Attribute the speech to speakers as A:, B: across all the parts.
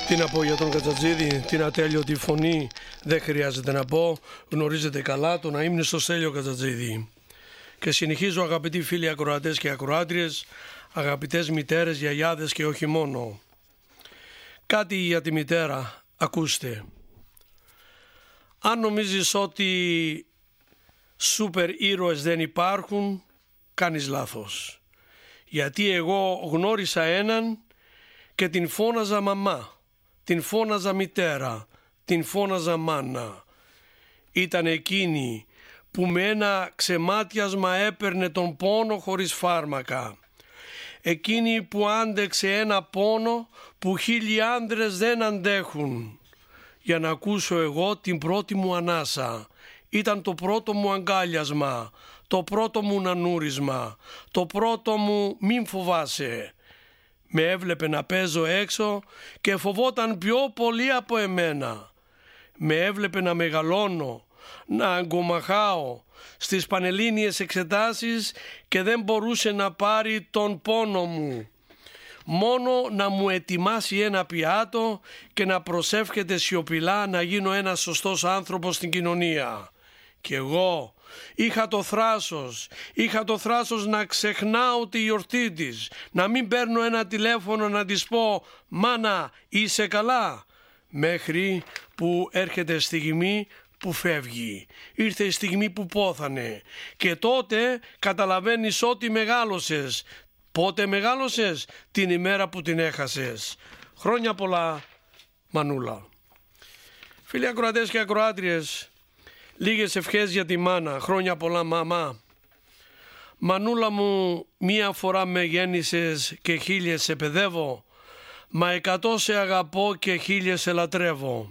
A: Τι να πω για τον Κατζατζίδη, την ατέλειωτη φωνή, δεν χρειάζεται να πω, γνωρίζετε καλά τον αείμνηστο Στέλιο Κατζατζίδη. Και συνεχίζω, αγαπητοί φίλοι ακροατές και ακροάτριες, αγαπητές μητέρες, γιαγιάδες και όχι μόνο. Κάτι για τη μητέρα, ακούστε. Αν νομίζεις ότι σούπερ ήρωες δεν υπάρχουν, κάνεις λάθος. Γιατί εγώ γνώρισα έναν και την φώναζα μαμά, την φώναζα μητέρα, την φώναζα μάνα. Ήταν εκείνη που με ένα ξεμάτιασμα έπαιρνε τον πόνο χωρίς φάρμακα. Εκείνη που άντεξε ένα πόνο που 1000 άντρες δεν αντέχουν. Για να ακούσω εγώ την πρώτη μου ανάσα. Ήταν το πρώτο μου αγκάλιασμα, το πρώτο μου νανούρισμα, το πρώτο μου μην φοβάσαι. Με έβλεπε να παίζω έξω και φοβόταν πιο πολύ από εμένα. Με έβλεπε να μεγαλώνω, να αγκομαχάω στις πανελλήνιες εξετάσεις και δεν μπορούσε να πάρει τον πόνο μου. Μόνο να μου ετοιμάσει ένα πιάτο και να προσεύχεται σιωπηλά να γίνω ένας σωστός άνθρωπος στην κοινωνία. Και εγώ είχα το θράσος να ξεχνάω τη γιορτή της, να μην παίρνω ένα τηλέφωνο να της πω «Μάνα, είσαι καλά?» Μέχρι που έρχεται στιγμή που φεύγει. Ήρθε η στιγμή που πόθανε και τότε καταλαβαίνεις ότι μεγάλωσες. Πότε μεγάλωσες? Την ημέρα που την έχασες. Χρόνια πολλά, Μανούλα. Φίλοι ακροατές και ακροάτριες, λίγες ευχές για τη μάνα. Χρόνια πολλά, μαμά. Μανούλα μου, μία φορά με γέννησες και 1000 σε παιδεύω, μα 100 σε αγαπώ και 1000 σε λατρεύω.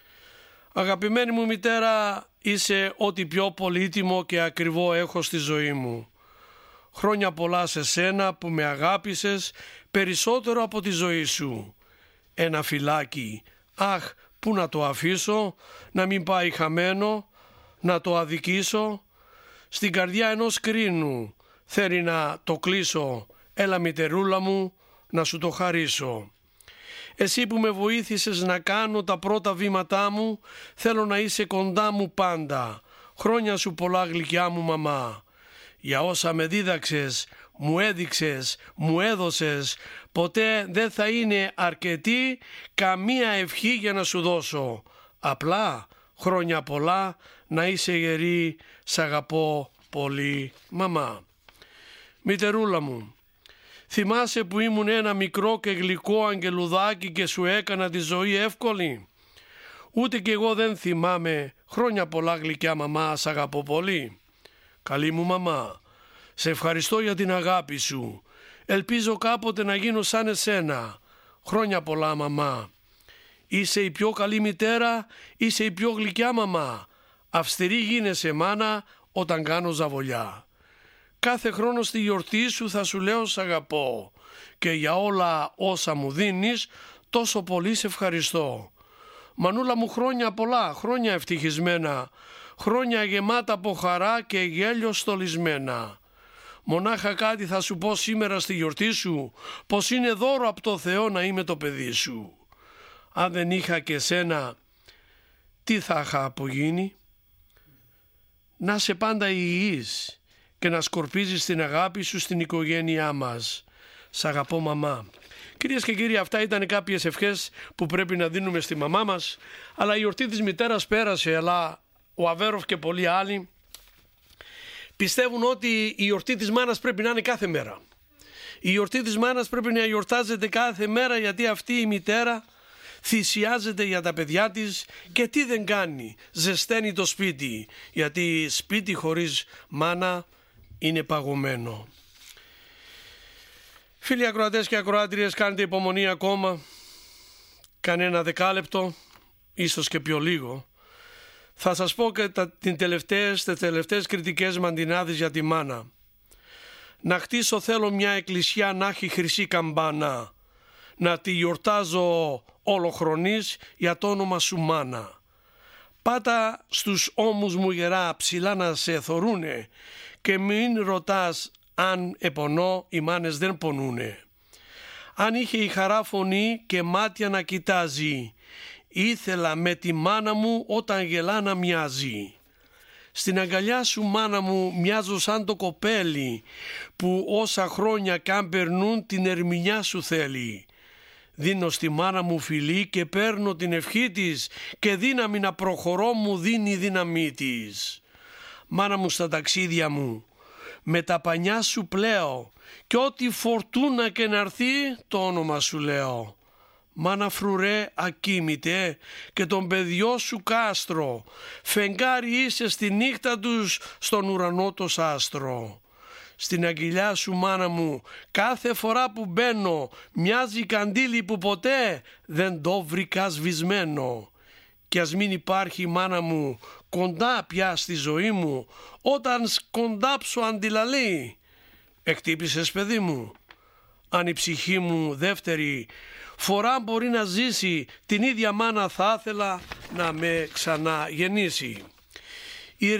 A: Αγαπημένη μου μητέρα, είσαι ό,τι πιο πολύτιμο και ακριβό έχω στη ζωή μου. Χρόνια πολλά σε σένα που με αγάπησες περισσότερο από τη ζωή σου. Ένα φυλάκι, αχ, πού να το αφήσω, να μην πάει χαμένο, να το αδικήσω. Στην καρδιά ενός κρίνου θέλει να το κλείσω, έλα μητερούλα μου να σου το χαρίσω. Εσύ που με βοήθησες να κάνω τα πρώτα βήματά μου, θέλω να είσαι κοντά μου πάντα. Χρόνια σου πολλά γλυκιά μου μαμά. Για όσα με δίδαξες, μου έδειξες, μου έδωσες, ποτέ δεν θα είναι αρκετή καμία ευχή για να σου δώσω. Απλά χρόνια πολλά, να είσαι γερή, σ' αγαπώ πολύ μαμά. Μητερούλα μου, θυμάσαι που ήμουν ένα μικρό και γλυκό αγγελουδάκι και σου έκανα τη ζωή εύκολη? Ούτε κι εγώ δεν θυμάμαι. Χρόνια πολλά γλυκιά μαμά, σ' αγαπώ πολύ. Καλή μου μαμά, σε ευχαριστώ για την αγάπη σου. Ελπίζω κάποτε να γίνω σαν εσένα. Χρόνια πολλά μαμά. Είσαι η πιο καλή μητέρα, είσαι η πιο γλυκιά μαμά. Αυστηρή γίνεσαι μάνα όταν κάνω ζαβολιά. Κάθε χρόνο στη γιορτή σου θα σου λέω σ' αγαπώ και για όλα όσα μου δίνεις τόσο πολύ σε ευχαριστώ. Μανούλα μου, χρόνια πολλά, χρόνια ευτυχισμένα, χρόνια γεμάτα από χαρά και γέλιο στολισμένα. Μονάχα κάτι θα σου πω σήμερα στη γιορτή σου, πως είναι δώρο από το Θεό να είμαι το παιδί σου. Αν δεν είχα και σένα, τι θα είχα απογίνει? Να είσαι πάντα υγιής και να σκορπίζεις την αγάπη σου στην οικογένειά μας. Σ' αγαπώ μαμά. Κυρίες και κύριοι, αυτά ήταν κάποιες ευχές που πρέπει να δίνουμε στη μαμά μας, αλλά η γιορτή της μητέρας πέρασε, αλλά ο Αβέροφ και πολλοί άλλοι πιστεύουν ότι η γιορτή της μάνας πρέπει να είναι κάθε μέρα. Η γιορτή της μάνας πρέπει να γιορτάζεται κάθε μέρα, γιατί αυτή η μητέρα θυσιάζεται για τα παιδιά της και τι δεν κάνει? Ζεσταίνει το σπίτι, γιατί σπίτι χωρίς μάνα είναι παγωμένο. Φίλοι ακροατές και ακροάτριες, κάντε υπομονή ακόμα, κανένα δεκάλεπτο, ίσως και πιο λίγο. Θα σας πω και τις τελευταίες κριτικές μαντινάδες για τη μάνα. Να χτίσω θέλω μια εκκλησιά να έχει χρυσή καμπάνα, να τη γιορτάζω όλοχρονής για το όνομα σου μάνα. Πάτα στους ώμους μου γερά ψηλά να σε θωρούνε και μην ρωτάς αν επονώ, οι μάνες δεν πονούνε. αν είχε η χαρά φωνή και μάτια να κοιτάζει, ήθελα με τη μάνα μου όταν γελά να μοιάζει. Στην αγκαλιά σου μάνα μου μοιάζω σαν το κοπέλι, που όσα χρόνια καν περνούν την ερμηνιά σου θέλει. Δίνω στη μάνα μου φιλί και παίρνω την ευχή της, και δύναμη να προχωρώ μου δίνει η δύναμή της. Μάνα μου, στα ταξίδια μου με τα πανιά σου πλέω, και ό,τι φορτούνα και να έρθει το όνομα σου λέω. Μάνα φρουρέ ακίμητε και τον παιδιό σου κάστρο, φεγγάρι είσαι στη νύχτα τους στον ουρανό το σάστρο. Στην αγκυλιά σου μάνα μου κάθε φορά που μπαίνω, μοιάζει καντήλι που ποτέ δεν το βρήκα σβησμένο. Κι ας μην υπάρχει μάνα μου κοντά πια στη ζωή μου, όταν σκοντάψω αντιλαλεί, εκτύπησες παιδί μου. Αν η ψυχή μου δεύτερη φορά μπορεί να ζήσει, την ίδια μάνα θα ήθελα να με ξαναγεννήσει. Οι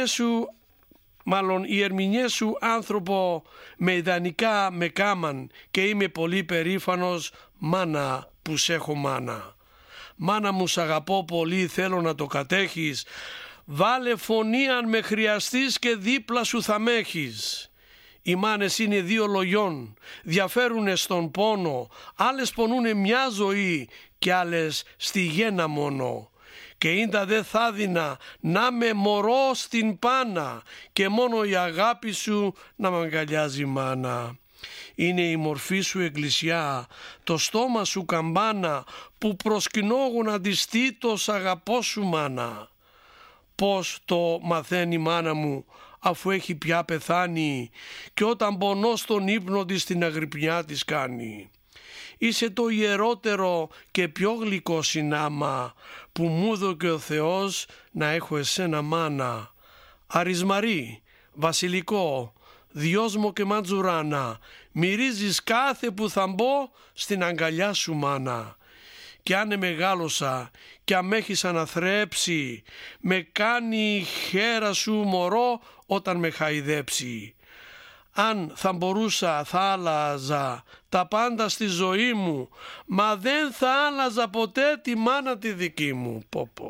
A: ερμηνιές σου άνθρωπο με ιδανικά με κάμαν, και είμαι πολύ περήφανος μάνα που σ' έχω μάνα. Μάνα μου, σ' αγαπώ πολύ, θέλω να το κατέχεις, βάλε φωνή αν με χρειαστείς και δίπλα σου θα με έχεις. Οι μάνες είναι δύο λογιών, διαφέρουνε στον πόνο, άλλες πονούνε μια ζωή και άλλες στη γέννα μόνο. Και ίντα δε θα δίνα να με μωρώ στην πάνα, και μόνο η αγάπη σου να μ' αγκαλιάζει μάνα. Είναι η μορφή σου εκκλησιά, το στόμα σου καμπάνα, που προσκυνώ να αντιστεί το σ' αγαπώ σου μάνα. Πώς το μαθαίνει η μάνα μου αφού έχει πια πεθάνει, και όταν πονώ στον ύπνο της την αγρυπνιά της κάνει. Είσαι το ιερότερο και πιο γλυκό συνάμα, που μου δώκε ο Θεός να έχω εσένα μάνα. Αρισμαρή, βασιλικό, διόσμο και μαντζουράνα, μυρίζεις κάθε που θα μπω στην αγκαλιά σου μάνα. Κι αν μεγάλωσα κι αν με έχεις αναθρέψει, με κάνει η χέρα σου μωρό όταν με χαϊδέψει. Αν θα μπορούσα θα άλλαζα τα πάντα στη ζωή μου, μα δεν θα άλλαζα ποτέ τη μάνα τη δική μου.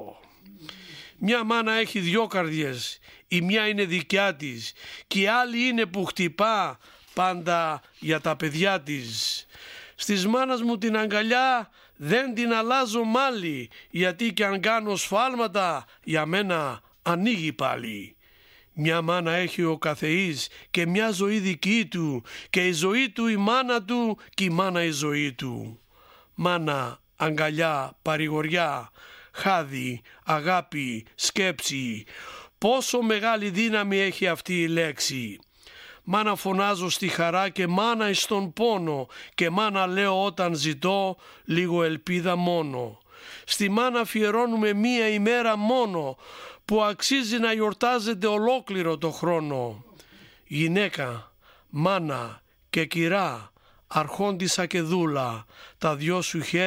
A: Μια μάνα έχει δυο καρδιές, η μια είναι δικιά της και η άλλη είναι που χτυπά πάντα για τα παιδιά της. Στις μάνας μου την αγκαλιά δεν την αλλάζω μάλι, γιατί κι αν κάνω σφάλματα για μένα ανοίγει πάλι. Μια μάνα έχει ο καθεής και μια ζωή δική του, και η ζωή του η μάνα του και η μάνα η ζωή του. Μάνα, αγκαλιά, παρηγοριά, χάδι, αγάπη, σκέψη. Πόσο μεγάλη δύναμη έχει αυτή η λέξη. Μάνα φωνάζω στη χαρά και μάνα εις τον πόνο, και μάνα λέω όταν ζητώ λίγο ελπίδα μόνο. Στη μάνα αφιερώνουμε μία ημέρα μόνο, που αξίζει να γιορτάζεται ολόκληρο το χρόνο. Γυναίκα, μάνα και κυρά, αρχόντισσα και δούλα, τα δυο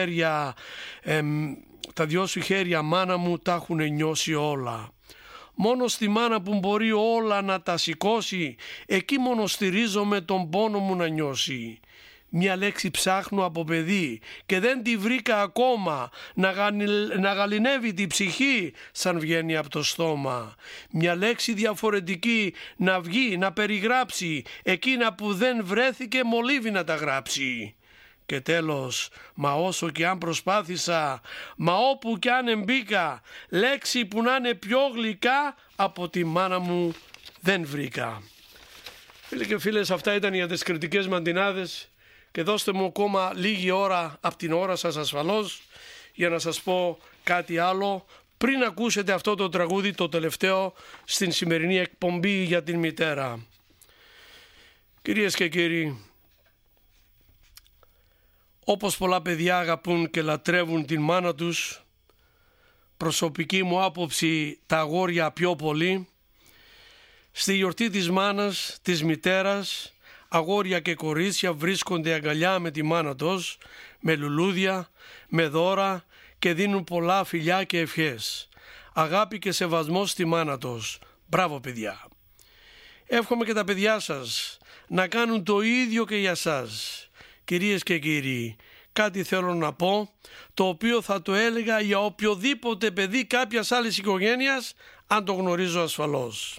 A: σου χέρια μάνα μου τα έχουν νιώσει όλα. Μόνο στη μάνα που μπορεί όλα να τα σηκώσει, εκεί μόνο στηρίζομαι τον πόνο μου να νιώσει. Μια λέξη ψάχνω από παιδί και δεν τη βρήκα ακόμα, να γαληνεύει τη ψυχή σαν βγαίνει από το στόμα. Μια λέξη διαφορετική να βγει, να περιγράψει εκείνα που δεν βρέθηκε μολύβι να τα γράψει. Και τέλος, μα όσο και αν προσπάθησα, μα όπου και αν εμπήκα, λέξη που να είναι πιο γλυκά από τη μάνα μου δεν βρήκα. Φίλοι και φίλες, αυτά ήταν οι αντισκριτικές μαντινάδες, και δώστε μου ακόμα λίγη ώρα από την ώρα σας ασφαλώς για να σας πω κάτι άλλο πριν ακούσετε αυτό το τραγούδι, το τελευταίο στην σημερινή εκπομπή για την μητέρα. Κυρίες και κύριοι, όπως πολλά παιδιά αγαπούν και λατρεύουν την μάνα τους, προσωπική μου άποψη τα αγόρια πιο πολύ, στη γιορτή της μάνας, της μητέρας, αγόρια και κορίτσια βρίσκονται αγκαλιά με τη μάνα τους, με λουλούδια, με δώρα, και δίνουν πολλά φιλιά και ευχές. Αγάπη και σεβασμό στη μάνα τους. Μπράβο παιδιά. Εύχομαι και τα παιδιά σας να κάνουν το ίδιο και για σας. Κυρίες και κύριοι, κάτι θέλω να πω, το οποίο θα το έλεγα για οποιοδήποτε παιδί κάποιας άλλης οικογένειας, αν το γνωρίζω ασφαλώς.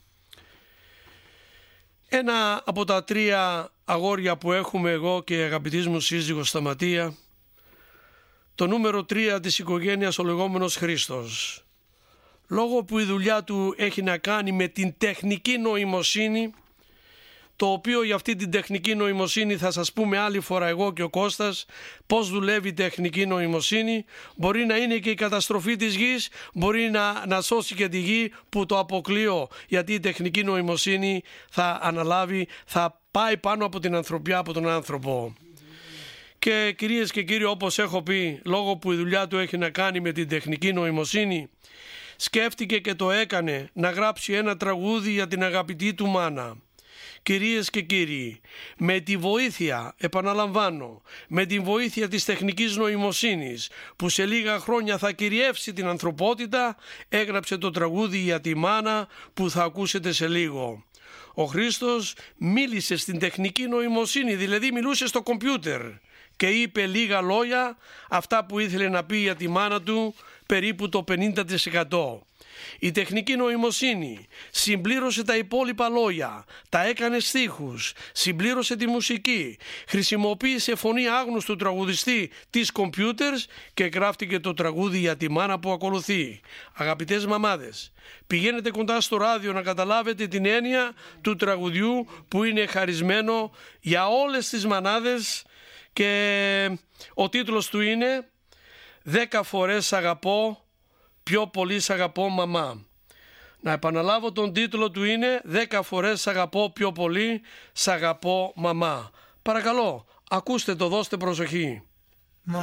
A: Ένα από τα 3 αγόρια που έχουμε εγώ και η αγαπητής μου σύζυγος Σταματία, το νούμερο 3 της οικογένειας, ο λεγόμενος Χρήστος, λόγω που η δουλειά του έχει να κάνει με την τεχνική νοημοσύνη, το οποίο για αυτή την τεχνική νοημοσύνη θα σας πούμε άλλη φορά εγώ και ο Κώστας πώς δουλεύει η τεχνική νοημοσύνη. Μπορεί να είναι και η καταστροφή της γης, μπορεί να σώσει και τη γη, που το αποκλείω, γιατί η τεχνική νοημοσύνη θα αναλάβει, θα πάει πάνω από την ανθρωπιά, από τον άνθρωπο. Και κυρίες και κύριοι, όπως έχω πει, λόγω που η δουλειά του έχει να κάνει με την τεχνική νοημοσύνη, σκέφτηκε και το έκανε να γράψει ένα τραγούδι για την αγαπητή του μάνα. Κυρίες και κύριοι, με τη βοήθεια, επαναλαμβάνω, με τη βοήθεια της τεχνικής νοημοσύνης που σε λίγα χρόνια θα κυριεύσει την ανθρωπότητα, έγραψε το τραγούδι για τη μάνα που θα ακούσετε σε λίγο. Ο Χρήστος μίλησε στην τεχνική νοημοσύνη, δηλαδή μιλούσε στο κομπιούτερ και είπε λίγα λόγια, αυτά που ήθελε να πει για τη μάνα του, περίπου το 50%. Η τεχνική νοημοσύνη συμπλήρωσε τα υπόλοιπα λόγια, τα έκανε στίχους, συμπλήρωσε τη μουσική, χρησιμοποίησε φωνή άγνωστου τραγουδιστή της κομπιούτερς και γράφτηκε το τραγούδι για τη μάνα που ακολουθεί. Αγαπητές μαμάδες, πηγαίνετε κοντά στο ράδιο να καταλάβετε την έννοια του τραγουδιού που είναι χαρισμένο για όλες τις μανάδες και ο τίτλος του είναι «10 φορές αγαπώ, πιο πολύ σ' αγαπώ μαμά». Να επαναλάβω, τον τίτλο του είναι 10 φορές σ' αγαπώ πιο πολύ, σ' αγαπώ μαμά. Παρακαλώ, ακούστε το, δώστε προσοχή.